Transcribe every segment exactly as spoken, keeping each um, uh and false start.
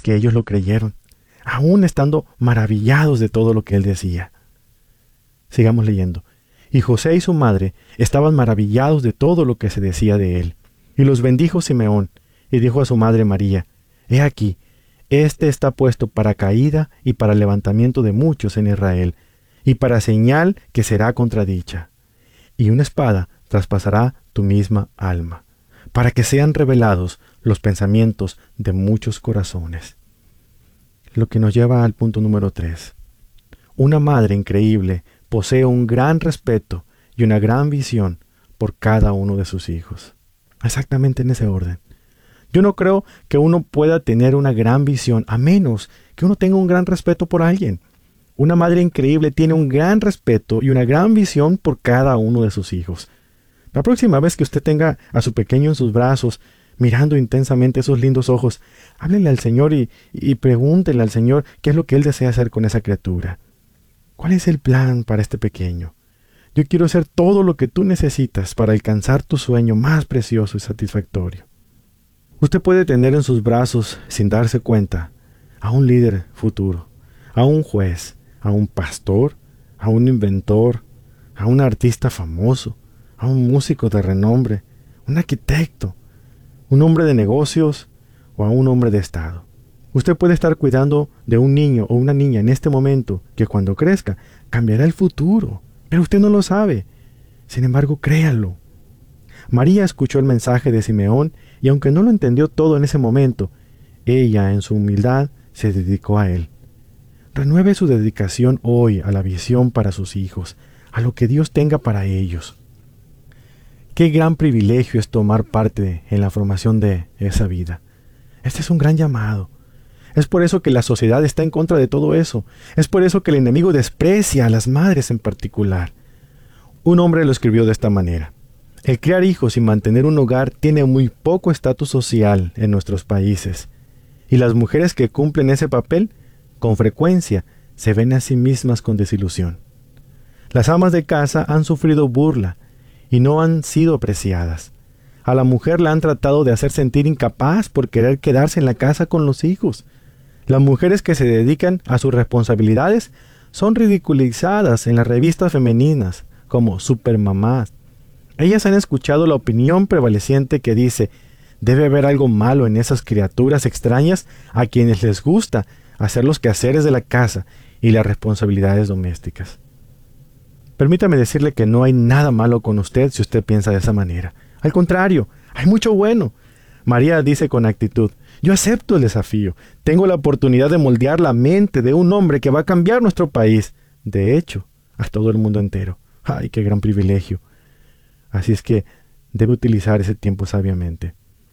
que ellos lo creyeron, aún estando maravillados de todo lo que él decía. Sigamos leyendo. Y José y su madre estaban maravillados de todo lo que se decía de él. Y los bendijo Simeón, y dijo a su madre María: He aquí, este está puesto para caída y para levantamiento de muchos en Israel, y para señal que será contradicha. Y una espada traspasará tu misma alma, para que sean revelados los pensamientos de muchos corazones. Lo que nos lleva al punto número tres. Una madre increíble posee un gran respeto y una gran visión por cada uno de sus hijos. Exactamente en ese orden. Yo no creo que uno pueda tener una gran visión a menos que uno tenga un gran respeto por alguien. Una madre increíble tiene un gran respeto y una gran visión por cada uno de sus hijos. La próxima vez que usted tenga a su pequeño en sus brazos, mirando intensamente esos lindos ojos, háblele al Señor y, y pregúntele al Señor qué es lo que Él desea hacer con esa criatura. ¿Cuál es el plan para este pequeño? Yo quiero hacer todo lo que tú necesitas para alcanzar tu sueño más precioso y satisfactorio. Usted puede tener en sus brazos, sin darse cuenta, a un líder futuro, a un juez, a un pastor, a un inventor, a un artista famoso, a un músico de renombre, un arquitecto, un hombre de negocios o a un hombre de Estado. Usted puede estar cuidando de un niño o una niña en este momento que cuando crezca cambiará el futuro, pero usted no lo sabe. Sin embargo, créalo. María escuchó el mensaje de Simeón y aunque no lo entendió todo en ese momento, ella en su humildad se dedicó a él. Renueve su dedicación hoy a la visión para sus hijos, a lo que Dios tenga para ellos. Qué gran privilegio es tomar parte en la formación de esa vida. Este es un gran llamado. Es por eso que la sociedad está en contra de todo eso. Es por eso que el enemigo desprecia a las madres en particular. Un hombre lo escribió de esta manera: el criar hijos y mantener un hogar tiene muy poco estatus social en nuestros países, y las mujeres que cumplen ese papel, con frecuencia, se ven a sí mismas con desilusión. Las amas de casa han sufrido burla y no han sido apreciadas. A la mujer la han tratado de hacer sentir incapaz por querer quedarse en la casa con los hijos. Las mujeres que se dedican a sus responsabilidades son ridiculizadas en las revistas femeninas como supermamás. Ellas han escuchado la opinión prevaleciente que dice: debe haber algo malo en esas criaturas extrañas a quienes les gusta hacer los quehaceres de la casa y las responsabilidades domésticas. Permítame decirle que no hay nada malo con usted si usted piensa de esa manera. Al contrario, hay mucho bueno. María dice con actitud: yo acepto el desafío. Tengo la oportunidad de moldear la mente de un hombre que va a cambiar nuestro país. De hecho, a todo el mundo entero. ¡Ay, qué gran privilegio! Así es que debe utilizar ese tiempo sabiamente.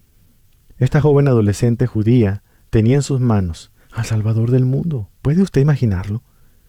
Esta joven adolescente judía tenía en sus manos al Salvador del mundo. ¿Puede usted imaginarlo?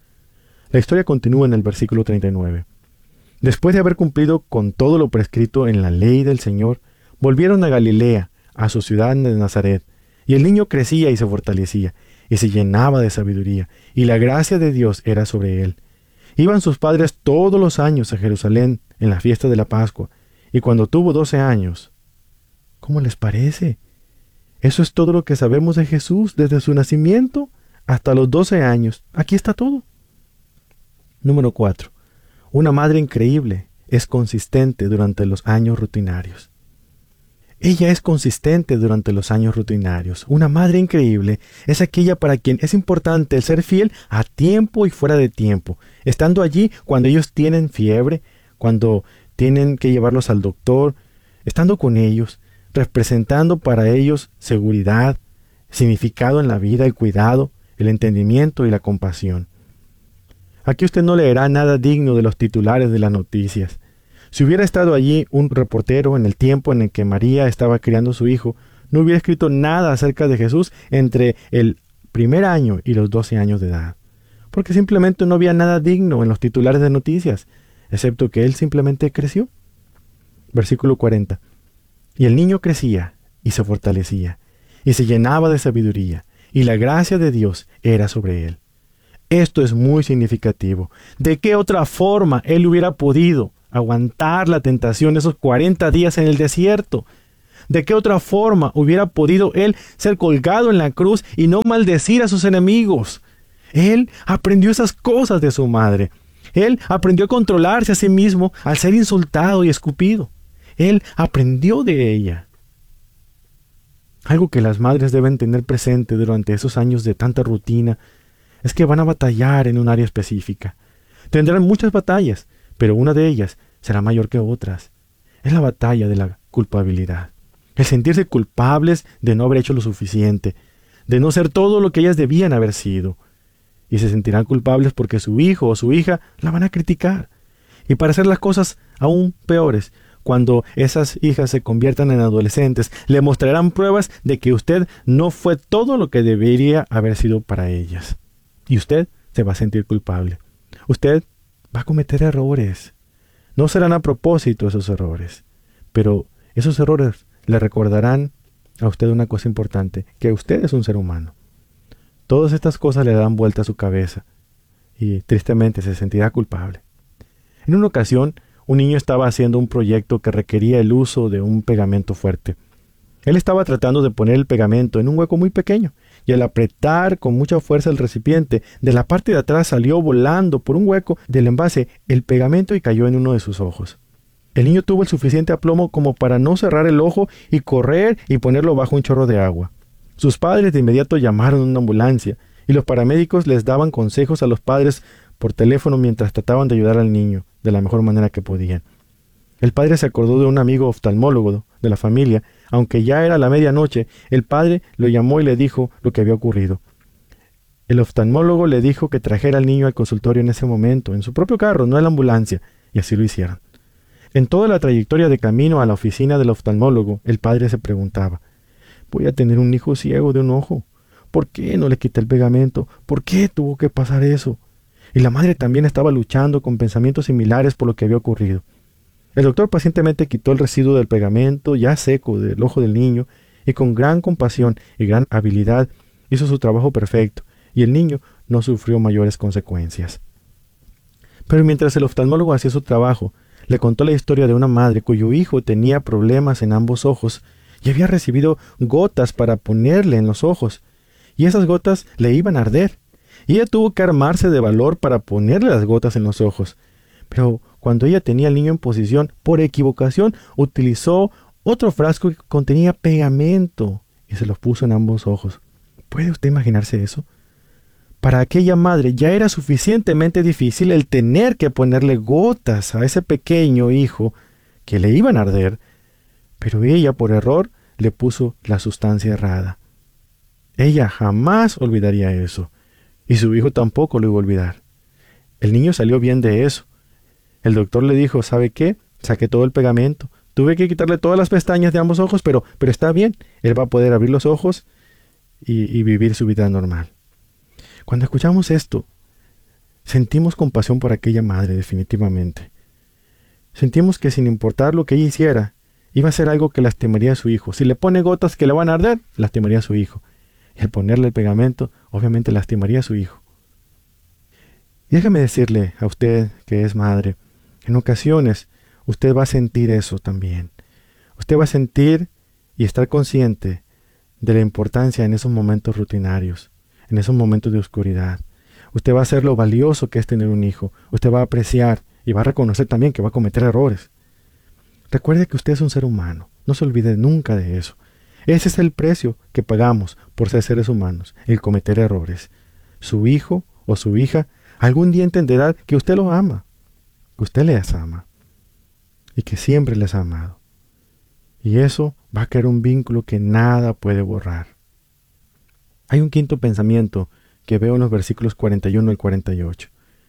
La historia continúa en el versículo treinta y nueve. Después de haber cumplido con todo lo prescrito en la ley del Señor, volvieron a Galilea, a su ciudad de Nazaret, y el niño crecía y se fortalecía, y se llenaba de sabiduría, y la gracia de Dios era sobre él. Iban sus padres todos los años a Jerusalén en la fiesta de la Pascua, y cuando tuvo doce años. ¿Cómo les parece? Eso es todo lo que sabemos de Jesús desde su nacimiento hasta los doce años. Aquí está todo. Número cuatro. Una madre increíble es consistente durante los años rutinarios. Ella es consistente durante los años rutinarios. Una madre increíble es aquella para quien es importante el ser fiel a tiempo y fuera de tiempo, estando allí cuando ellos tienen fiebre, cuando tienen que llevarlos al doctor, estando con ellos, representando para ellos seguridad, significado en la vida, el cuidado, el entendimiento y la compasión. Aquí usted no leerá nada digno de los titulares de las noticias. Si hubiera estado allí un reportero en el tiempo en el que María estaba criando a su hijo, no hubiera escrito nada acerca de Jesús entre el primer año y los doce años de edad, porque simplemente no había nada digno en los titulares de noticias, excepto que él simplemente creció. Versículo cuarenta. Y el niño crecía y se fortalecía, y se llenaba de sabiduría, y la gracia de Dios era sobre él. Esto es muy significativo. ¿De qué otra forma él hubiera podido aguantar la tentación esos cuarenta días en el desierto? ¿De qué otra forma hubiera podido él ser colgado en la cruz y no maldecir a sus enemigos? Él aprendió esas cosas de su madre. Él aprendió a controlarse a sí mismo al ser insultado y escupido. Él aprendió de ella. Algo que las madres deben tener presente durante esos años de tanta rutina es que van a batallar en un área específica. Tendrán muchas batallas, pero una de ellas será mayor que otras. Es la batalla de la culpabilidad. El sentirse culpables de no haber hecho lo suficiente, de no ser todo lo que ellas debían haber sido. Y se sentirán culpables porque su hijo o su hija la van a criticar. Y para hacer las cosas aún peores, cuando esas hijas se conviertan en adolescentes, le mostrarán pruebas de que usted no fue todo lo que debería haber sido para ellas. Y usted se va a sentir culpable. Usted va a cometer errores. No serán a propósito esos errores, pero esos errores le recordarán a usted una cosa importante, que usted es un ser humano. Todas estas cosas le dan vuelta a su cabeza y tristemente se sentirá culpable. En una ocasión, un niño estaba haciendo un proyecto que requería el uso de un pegamento fuerte. Él estaba tratando de poner el pegamento en un hueco muy pequeño, y al apretar con mucha fuerza el recipiente, de la parte de atrás salió volando por un hueco del envase el pegamento y cayó en uno de sus ojos. El niño tuvo el suficiente aplomo como para no cerrar el ojo y correr y ponerlo bajo un chorro de agua. Sus padres de inmediato llamaron a una ambulancia, y los paramédicos les daban consejos a los padres por teléfono mientras trataban de ayudar al niño de la mejor manera que podían. El padre se acordó de un amigo oftalmólogo de la familia. Aunque ya era la medianoche, el padre lo llamó y le dijo lo que había ocurrido. El oftalmólogo le dijo que trajera al niño al consultorio en ese momento, en su propio carro, no en la ambulancia, y así lo hicieron. En toda la trayectoria de camino a la oficina del oftalmólogo, el padre se preguntaba: voy a tener un hijo ciego de un ojo. ¿Por qué no le quité el pegamento? ¿Por qué tuvo que pasar eso? Y la madre también estaba luchando con pensamientos similares por lo que había ocurrido. El doctor pacientemente quitó el residuo del pegamento ya seco del ojo del niño y con gran compasión y gran habilidad hizo su trabajo perfecto, y el niño no sufrió mayores consecuencias. Pero mientras el oftalmólogo hacía su trabajo, le contó la historia de una madre cuyo hijo tenía problemas en ambos ojos y había recibido gotas para ponerle en los ojos, y esas gotas le iban a arder, y ella tuvo que armarse de valor para ponerle las gotas en los ojos. Pero cuando ella tenía al niño en posición, por equivocación, utilizó otro frasco que contenía pegamento y se los puso en ambos ojos. ¿Puede usted imaginarse eso? Para aquella madre ya era suficientemente difícil el tener que ponerle gotas a ese pequeño hijo que le iban a arder, pero ella por error le puso la sustancia errada. Ella jamás olvidaría eso, y su hijo tampoco lo iba a olvidar. El niño salió bien de eso. El doctor le dijo: ¿sabe qué? Saqué todo el pegamento. Tuve que quitarle todas las pestañas de ambos ojos, pero, pero está bien. Él va a poder abrir los ojos y, y vivir su vida normal. Cuando escuchamos esto, sentimos compasión por aquella madre, definitivamente. Sentimos que sin importar lo que ella hiciera, iba a ser algo que lastimaría a su hijo. Si le pone gotas que le van a arder, lastimaría a su hijo. Y al ponerle el pegamento, obviamente lastimaría a su hijo. Y déjame decirle a usted que es madre, en ocasiones usted va a sentir eso también. Usted va a sentir y estar consciente de la importancia en esos momentos rutinarios, en esos momentos de oscuridad. Usted va a saber lo valioso que es tener un hijo. Usted va a apreciar y va a reconocer también que va a cometer errores. Recuerde que usted es un ser humano. No se olvide nunca de eso. Ese es el precio que pagamos por ser seres humanos, el cometer errores. Su hijo o su hija algún día entenderá que usted los ama, que usted les ama y que siempre les ha amado. Y eso va a crear un vínculo que nada puede borrar. Hay un quinto pensamiento que veo en los versículos cuarenta y uno al cuarenta y ocho.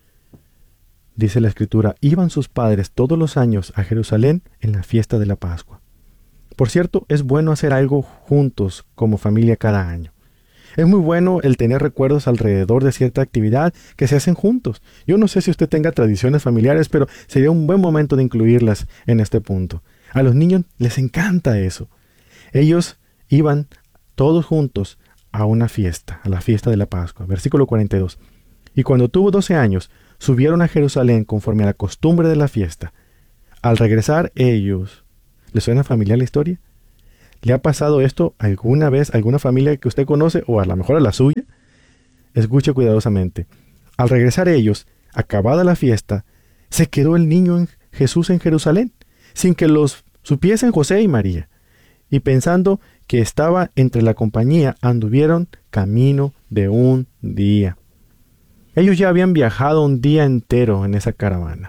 Dice la Escritura: iban sus padres todos los años a Jerusalén en la fiesta de la Pascua. Por cierto, es bueno hacer algo juntos como familia cada año. Es muy bueno el tener recuerdos alrededor de cierta actividad que se hacen juntos. Yo no sé si usted tenga tradiciones familiares, pero sería un buen momento de incluirlas en este punto. A los niños les encanta eso. Ellos iban todos juntos a una fiesta, a la fiesta de la Pascua. Versículo cuarenta y dos. Y cuando tuvo doce años, subieron a Jerusalén conforme a la costumbre de la fiesta. Al regresar ellos, ¿les suena familiar la historia? ¿Le ha pasado esto alguna vez a alguna familia que usted conoce o a lo mejor a la suya? Escuche cuidadosamente. Al regresar ellos, acabada la fiesta, se quedó el niño en Jesús en Jerusalén, sin que los supiesen José y María. Y pensando que estaba entre la compañía, anduvieron camino de un día. Ellos ya habían viajado un día entero en esa caravana.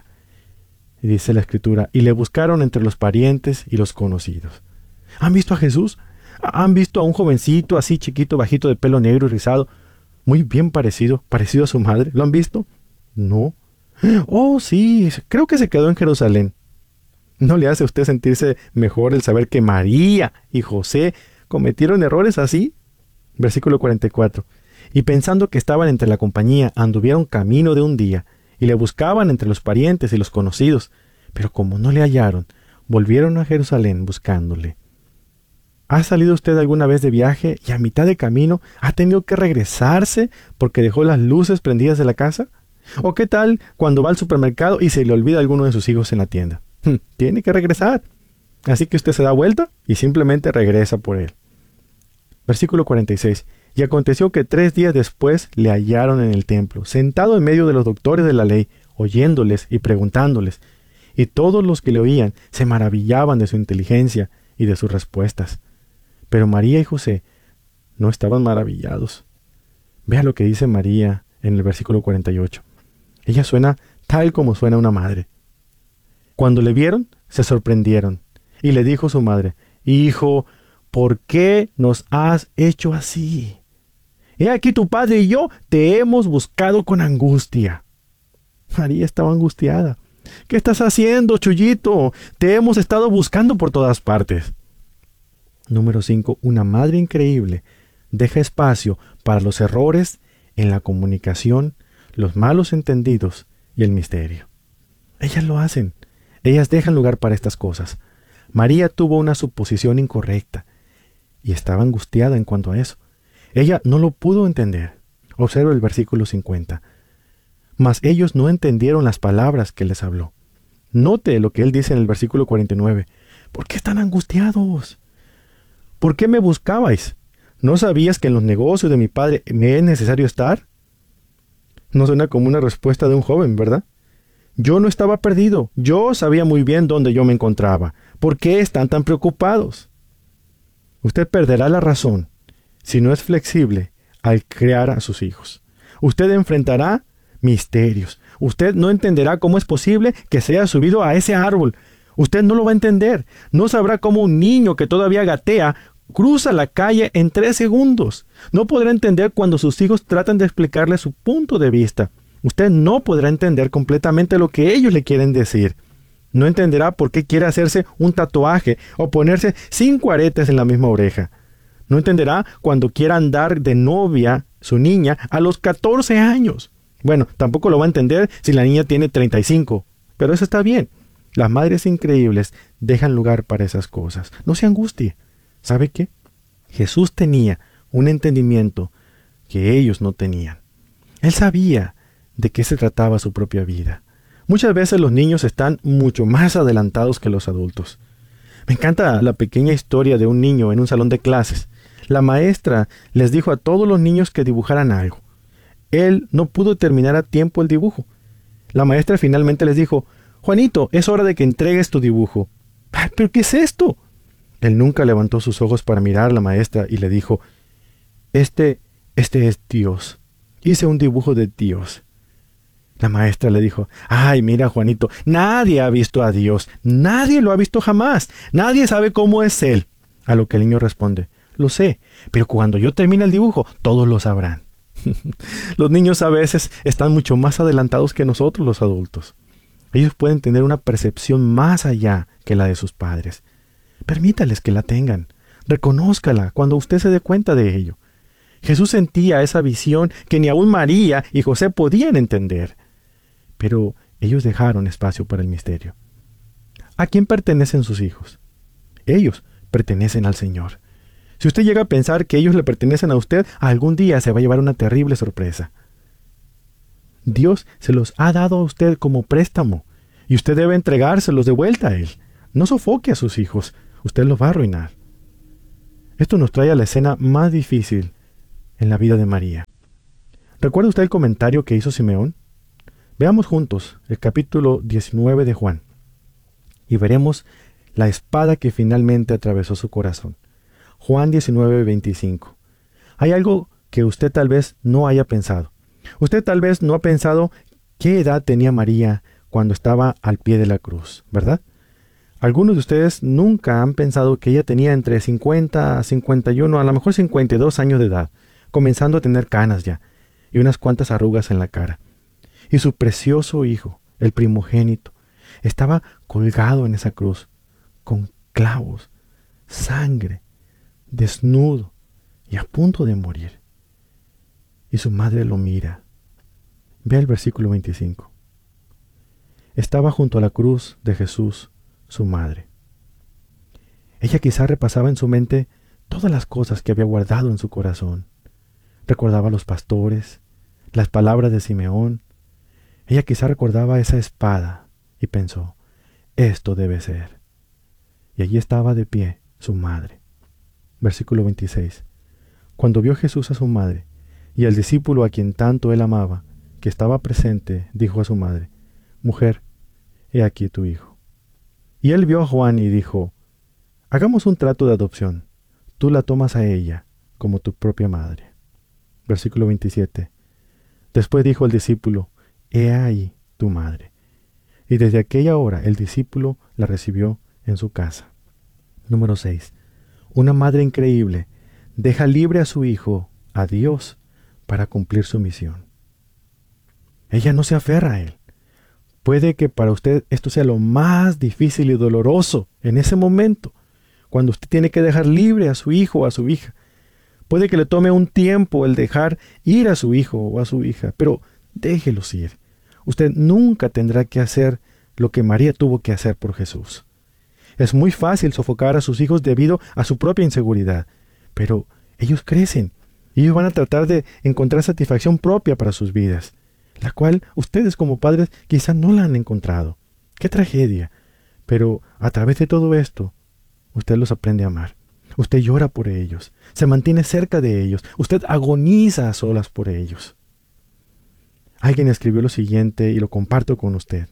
Y dice la Escritura, y le buscaron entre los parientes y los conocidos. ¿Han visto a Jesús? ¿Han visto a un jovencito así chiquito, bajito, de pelo negro y rizado? Muy bien parecido, parecido a su madre. ¿Lo han visto? No. Oh, sí, creo que se quedó en Jerusalén. ¿No le hace a usted sentirse mejor el saber que María y José cometieron errores así? Versículo cuarenta y cuatro. Y pensando que estaban entre la compañía, anduvieron camino de un día, y le buscaban entre los parientes y los conocidos, pero como no le hallaron, volvieron a Jerusalén buscándole. ¿Ha salido usted alguna vez de viaje y a mitad de camino ha tenido que regresarse porque dejó las luces prendidas de la casa? ¿O qué tal cuando va al supermercado y se le olvida a alguno de sus hijos en la tienda? Tiene que regresar. Así que usted se da vuelta y simplemente regresa por él. Versículo cuarenta y seis. Y aconteció que tres días después le hallaron en el templo, sentado en medio de los doctores de la ley, oyéndoles y preguntándoles. Y todos los que le oían se maravillaban de su inteligencia y de sus respuestas. Pero María y José no estaban maravillados. Vea lo que dice María en el versículo cuarenta y ocho. Ella suena tal como suena una madre. Cuando le vieron, se sorprendieron, y le dijo su madre, Hijo, ¿por qué nos has hecho así? He aquí tu padre y yo te hemos buscado con angustia. María estaba angustiada. ¿Qué estás haciendo, Chuyito? Te hemos estado buscando por todas partes. Número cinco. Una madre increíble deja espacio para los errores en la comunicación, los malos entendidos y el misterio. Ellas lo hacen. Ellas dejan lugar para estas cosas. María tuvo una suposición incorrecta y estaba angustiada en cuanto a eso. Ella no lo pudo entender. Observa el versículo cincuenta. Mas ellos no entendieron las palabras que les habló. Note lo que él dice en el versículo cuarenta y nueve. ¿Por qué están angustiados? ¿Por qué me buscabais? ¿No sabías que en los negocios de mi padre me es necesario estar? No suena como una respuesta de un joven, ¿verdad? Yo no estaba perdido. Yo sabía muy bien dónde yo me encontraba. ¿Por qué están tan preocupados? Usted perderá la razón si no es flexible al criar a sus hijos. Usted enfrentará misterios. Usted no entenderá cómo es posible que se haya subido a ese árbol. Usted no lo va a entender. No sabrá cómo un niño que todavía gatea cruza la calle en tres segundos. No podrá entender cuando sus hijos tratan de explicarle su punto de vista. Usted no podrá entender completamente lo que ellos le quieren decir. No entenderá por qué quiere hacerse un tatuaje o ponerse cinco aretes en la misma oreja. No entenderá cuando quiera andar de novia su niña a los catorce años. Bueno, tampoco lo va a entender si la niña tiene treinta y cinco. Pero eso está bien. Las madres increíbles dejan lugar para esas cosas. No se angustie. ¿Sabe qué? Jesús tenía un entendimiento que ellos no tenían. Él sabía de qué se trataba su propia vida. Muchas veces los niños están mucho más adelantados que los adultos. Me encanta la pequeña historia de un niño en un salón de clases. La maestra les dijo a todos los niños que dibujaran algo. Él no pudo terminar a tiempo el dibujo. La maestra finalmente les dijo, Juanito, es hora de que entregues tu dibujo. ¿Pero qué es esto? Él nunca levantó sus ojos para mirar a la maestra y le dijo, Este, este es Dios. Hice un dibujo de Dios. La maestra le dijo, ay, mira, Juanito, nadie ha visto a Dios. Nadie lo ha visto jamás. Nadie sabe cómo es Él. A lo que el niño responde, lo sé, pero cuando yo termine el dibujo, todos lo sabrán. Los niños a veces están mucho más adelantados que nosotros los adultos. Ellos pueden tener una percepción más allá que la de sus padres. Permítales que la tengan. Reconózcala cuando usted se dé cuenta de ello. Jesús sentía esa visión que ni aún María y José podían entender. Pero ellos dejaron espacio para el misterio. ¿A quién pertenecen sus hijos? Ellos pertenecen al Señor. Si usted llega a pensar que ellos le pertenecen a usted, algún día se va a llevar una terrible sorpresa. Dios se los ha dado a usted como préstamo, y usted debe entregárselos de vuelta a Él. No sofoque a sus hijos, usted los va a arruinar. Esto nos trae a la escena más difícil en la vida de María. ¿Recuerda usted el comentario que hizo Simeón? Veamos juntos el capítulo diecinueve de Juan y veremos la espada que finalmente atravesó su corazón. Juan diecinueve, veinticinco. Hay algo que usted tal vez no haya pensado. Usted tal vez no ha pensado qué edad tenía María cuando estaba al pie de la cruz, ¿verdad? Algunos de ustedes nunca han pensado que ella tenía entre cincuenta a cincuenta y uno, a lo mejor cincuenta y dos años de edad, comenzando a tener canas ya, y unas cuantas arrugas en la cara. Y su precioso hijo, el primogénito, estaba colgado en esa cruz, con clavos, sangre, desnudo y a punto de morir. Y su madre lo mira. Ve el versículo veinticinco. Estaba junto a la cruz de Jesús, su madre. Ella quizá repasaba en su mente todas las cosas que había guardado en su corazón. Recordaba a los pastores, las palabras de Simeón. Ella quizá recordaba esa espada y pensó, esto debe ser. Y allí estaba de pie su madre. Versículo veintiséis. Cuando vio Jesús a su madre y al discípulo a quien tanto él amaba, que estaba presente, dijo a su madre, mujer, he aquí tu hijo. Y él vio a Juan y dijo, hagamos un trato de adopción. Tú la tomas a ella como tu propia madre. Versículo veintisiete. Después dijo el discípulo, he ahí tu madre. Y desde aquella hora el discípulo la recibió en su casa. Número seis. Una madre increíble deja libre a su hijo, a Dios, para cumplir su misión. Ella no se aferra a él. Puede que para usted esto sea lo más difícil y doloroso en ese momento, cuando usted tiene que dejar libre a su hijo o a su hija. Puede que le tome un tiempo el dejar ir a su hijo o a su hija, pero déjelos ir. Usted nunca tendrá que hacer lo que María tuvo que hacer por Jesús. Es muy fácil sofocar a sus hijos debido a su propia inseguridad, pero ellos crecen y ellos van a tratar de encontrar satisfacción propia para sus vidas, la cual ustedes como padres quizás no la han encontrado. ¡Qué tragedia! Pero a través de todo esto, usted los aprende a amar. Usted llora por ellos, se mantiene cerca de ellos, usted agoniza a solas por ellos. Alguien escribió lo siguiente y lo comparto con usted.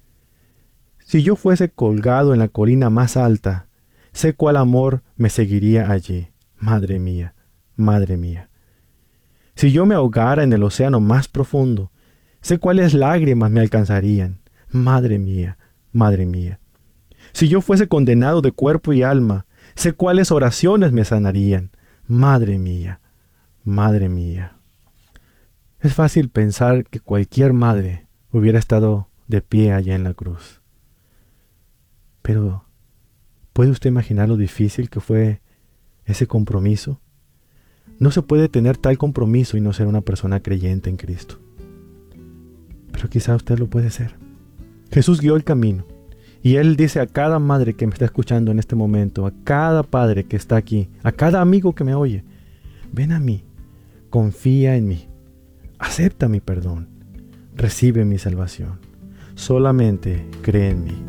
Si yo fuese colgado en la colina más alta, sé cuál amor me seguiría allí. Madre mía, madre mía. Si yo me ahogara en el océano más profundo, sé cuáles lágrimas me alcanzarían. Madre mía, madre mía. Si yo fuese condenado de cuerpo y alma, sé cuáles oraciones me sanarían. Madre mía, madre mía. Es fácil pensar que cualquier madre hubiera estado de pie allá en la cruz. Pero, ¿puede usted imaginar lo difícil que fue ese compromiso? No se puede tener tal compromiso y no ser una persona creyente en Cristo. Pero quizá usted lo puede ser. Jesús guió el camino. Y Él dice a cada madre que me está escuchando en este momento, a cada padre que está aquí, a cada amigo que me oye, ven a mí, confía en mí, acepta mi perdón, recibe mi salvación. Solamente cree en mí.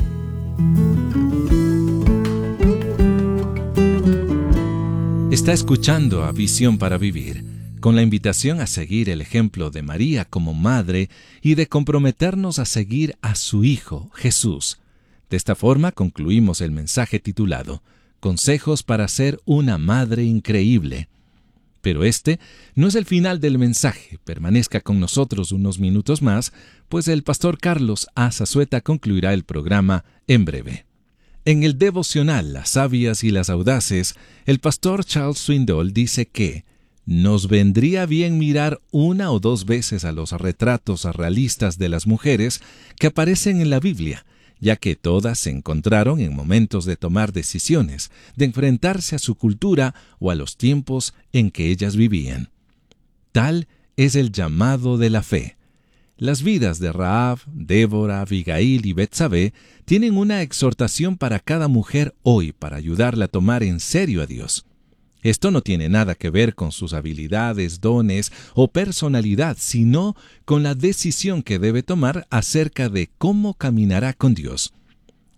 Está escuchando a Visión para Vivir, con la invitación a seguir el ejemplo de María como madre y de comprometernos a seguir a su Hijo, Jesús. De esta forma concluimos el mensaje titulado Consejos para ser una madre increíble. Pero este no es el final del mensaje. Permanezca con nosotros unos minutos más, pues el pastor Carlos A. Zazueta concluirá el programa en breve. En el devocional Las sabias y las audaces, el pastor Charles Swindoll dice que nos vendría bien mirar una o dos veces a los retratos realistas de las mujeres que aparecen en la Biblia, ya que todas se encontraron en momentos de tomar decisiones, de enfrentarse a su cultura o a los tiempos en que ellas vivían. Tal es el llamado de la fe. Las vidas de Rahab, Débora, Abigail y Betsabé tienen una exhortación para cada mujer hoy para ayudarla a tomar en serio a Dios. Esto no tiene nada que ver con sus habilidades, dones o personalidad, sino con la decisión que debe tomar acerca de cómo caminará con Dios.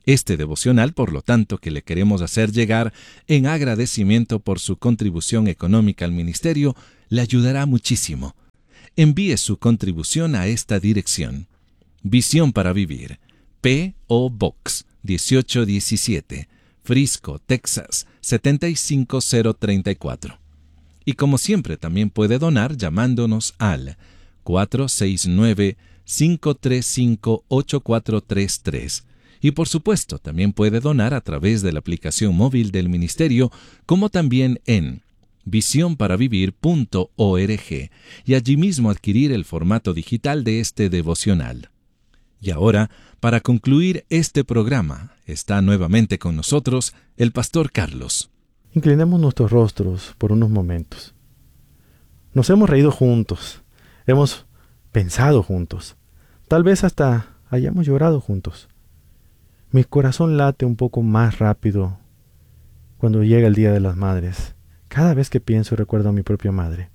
Este devocional, por lo tanto, que le queremos hacer llegar en agradecimiento por su contribución económica al ministerio, le ayudará muchísimo. Envíe su contribución a esta dirección. Visión para Vivir, P O Box dieciocho diecisiete, Frisco, Texas setenta y cinco cero treinta y cuatro. Y como siempre, también puede donar llamándonos al cuatro seis nueve, cinco tres cinco, ocho cuatro tres tres. Y por supuesto, también puede donar a través de la aplicación móvil del ministerio, como también en visión para vivir punto org, y allí mismo adquirir el formato digital de este devocional. Y ahora, para concluir este programa, está nuevamente con nosotros el pastor Carlos. Inclinemos nuestros rostros por unos momentos. Nos hemos reído juntos, hemos pensado juntos, tal vez hasta hayamos llorado juntos. Mi corazón late un poco más rápido cuando llega el Día de las Madres, cada vez que pienso y recuerdo a mi propia madre.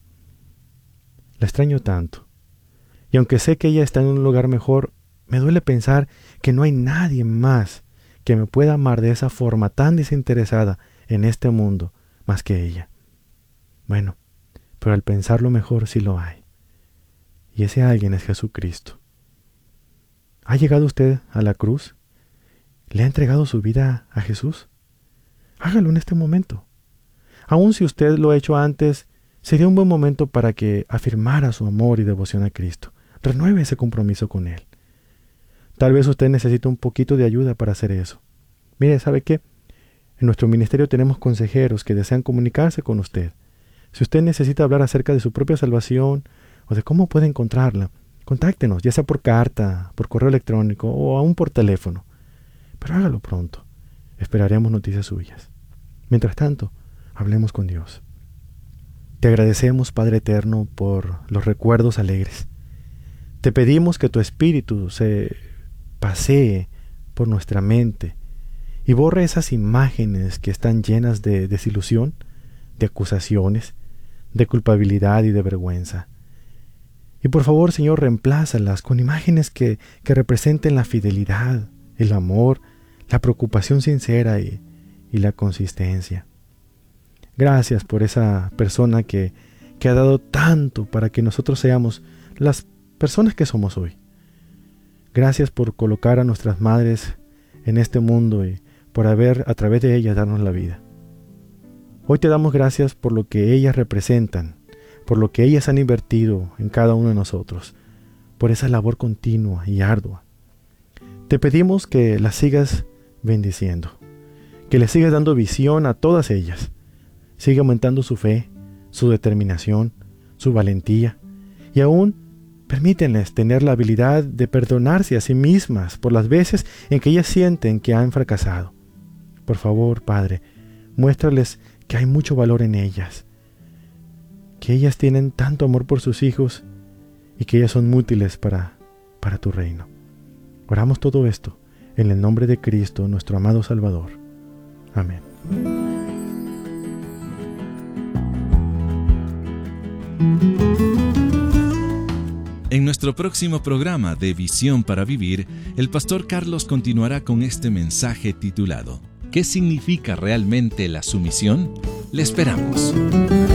La extraño tanto, y aunque sé que ella está en un lugar mejor, me duele pensar que no hay nadie más que me pueda amar de esa forma tan desinteresada en este mundo más que ella. Bueno, pero al pensarlo mejor sí lo hay. Y ese alguien es Jesucristo. ¿Ha llegado usted a la cruz? ¿Le ha entregado su vida a Jesús? Hágalo en este momento. Aun si usted lo ha hecho antes, sería un buen momento para que afirmara su amor y devoción a Cristo. Renueve ese compromiso con Él. Tal vez usted necesite un poquito de ayuda para hacer eso. Mire, ¿sabe qué? En nuestro ministerio tenemos consejeros que desean comunicarse con usted. Si usted necesita hablar acerca de su propia salvación o de cómo puede encontrarla, contáctenos, ya sea por carta, por correo electrónico o aún por teléfono. Pero hágalo pronto. Esperaremos noticias suyas. Mientras tanto, hablemos con Dios. Te agradecemos, Padre Eterno, por los recuerdos alegres. Te pedimos que tu Espíritu se pasee por nuestra mente y borre esas imágenes que están llenas de desilusión, de acusaciones, de culpabilidad y de vergüenza. Y por favor, Señor, reemplázalas con imágenes que, que representen la fidelidad, el amor, la preocupación sincera y, y la consistencia. Gracias por esa persona que, que ha dado tanto para que nosotros seamos las personas que somos hoy. Gracias por colocar a nuestras madres en este mundo y por haber a través de ellas darnos la vida. Hoy te damos gracias por lo que ellas representan, por lo que ellas han invertido en cada uno de nosotros, por esa labor continua y ardua. Te pedimos que las sigas bendiciendo, que les sigas dando visión a todas ellas. Sigue aumentando su fe, su determinación, su valentía, y aún permítenles tener la habilidad de perdonarse a sí mismas por las veces en que ellas sienten que han fracasado. Por favor, Padre, muéstrales que hay mucho valor en ellas, que ellas tienen tanto amor por sus hijos y que ellas son útiles para, para tu reino. Oramos todo esto en el nombre de Cristo, nuestro amado Salvador. Amén. En nuestro próximo programa de Visión para Vivir, el pastor Carlos continuará con este mensaje titulado ¿Qué significa realmente la sumisión? Le esperamos.